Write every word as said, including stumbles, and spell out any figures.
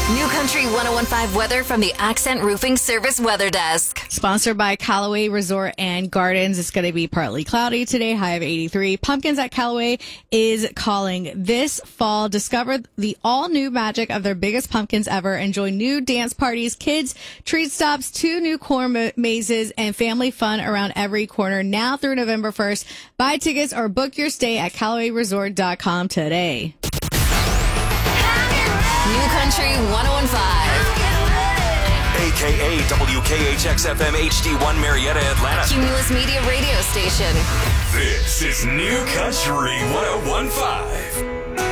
New Country ten fifteen weather from the Accent Roofing Service Weather Desk. Sponsored by Callaway Resort and Gardens. It's going to be partly cloudy today, high of eighty-three. Pumpkins at Callaway is calling this fall. Discover the all-new magic of their biggest pumpkins ever. Enjoy new dance parties, kids, treat stops, two new corn ma- mazes, and family fun around every corner now through November first. Buy tickets or book your stay at Callaway Resort dot com today. New Country ten fifteen. A K A W K H X F M H D one Marietta, Atlanta. Cumulus Media Radio Station. This is New Country ten fifteen.